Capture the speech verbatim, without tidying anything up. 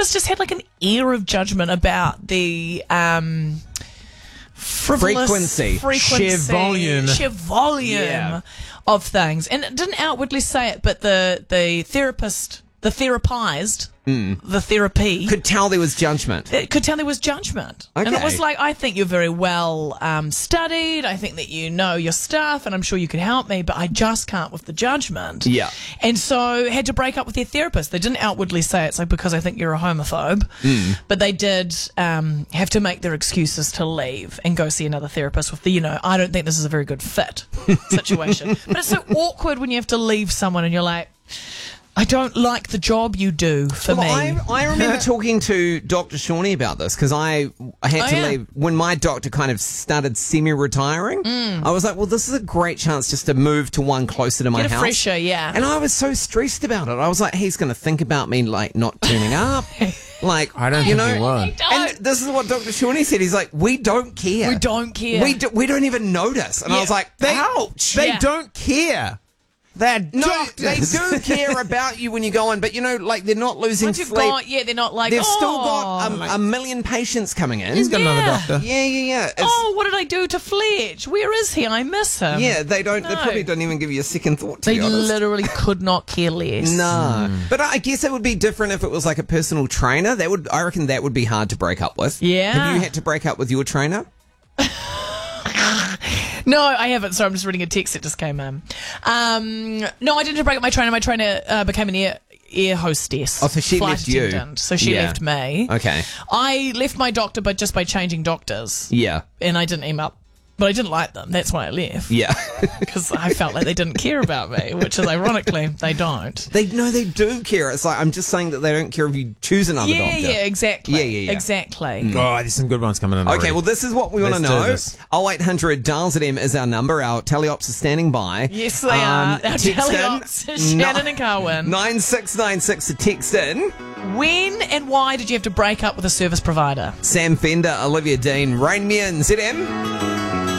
therapist just had like an air of judgment about the um, frivolous Frequency. frequency, Sheer volume. sheer volume Yeah. of things, and it didn't outwardly say it, but the the therapist, the therapized, the therapy. Could tell there was judgment. It could tell there was judgment. And it Okay. was like, I think you're very well um, studied. I think that you know your stuff, and I'm sure you could help me, but I just can't with the judgment. Yeah. And so had to break up with their therapist. They didn't outwardly say it's like because I think you're a homophobe, but they did um, have to make their excuses to leave and go see another therapist with the, you know, I don't think this is a very good fit situation. But it's so awkward when you have to leave someone and you're like, I don't like the job you do for Well, me. I, I remember talking to Doctor Shawnee about this because I, I had Oh, to yeah. leave when my doctor kind of started semi-retiring. Mm. I was like, well, this is a great chance just to move to one closer to my Get a house. fresher, yeah. And I was so stressed about it. I was like, he's going to think about me like not turning up. Like, I don't you think know, he would. And this is what Doctor Shawnee said. He's like, we don't care. We don't care. We, do, we don't even notice. And I Yeah. was like, They, ouch. They Yeah. don't care. They're No, doctors. they do care about you when you go on, but you know, like they're not losing Once you've sleep. gone, yeah, they're not like, They've oh, still got um, a million patients coming in. He's got another Yeah. doctor. Yeah, yeah, yeah. It's, oh, what did I do to Fletch? Where is he? I miss him. yeah, they don't. They No. probably don't even give you a second thought. To They be honest. literally could not care less. No, but I guess it would be different if it was like a personal trainer. That would, I reckon, that would be hard to break up with. Yeah. Have you had to break up with your trainer? No, I haven't. So I'm just reading a text that just came in. Um, no, I didn't break up my trainer. My trainer uh, became an air air hostess. Oh, so she flight left you. attendant. So she Yeah. left me. Okay. I left my doctor, but just by changing doctors. Yeah. And I didn't email. But I didn't like them. That's why I left. Yeah. Because I felt like they didn't care about me, which is ironically, they don't. They no, they do care. It's like I'm just saying that they don't care if you choose another Yeah, doctor. yeah, exactly. Yeah, yeah, yeah. Exactly. Oh, there's some good ones coming in. Okay, already. well, this is what we want to Let's do know. this. oh eight hundred Dials at M is our number. Our teleops is standing by. Yes, they are. Our text in, teleops, Shannon ni- and Carwyn. nine six nine six to text in. When and why did you have to break up with a service provider? Sam Fender, Olivia Dean, Rain Me In, Z M.